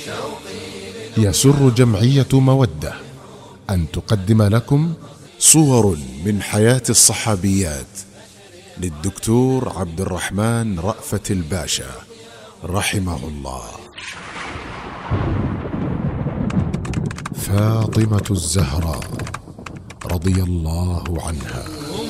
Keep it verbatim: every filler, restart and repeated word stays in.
يسر جمعية مودة أن تقدم لكم صور من حياة الصحابيات للدكتور عبد الرحمن رأفت الباشا رحمه الله. فاطمة الزهراء رضي الله عنها.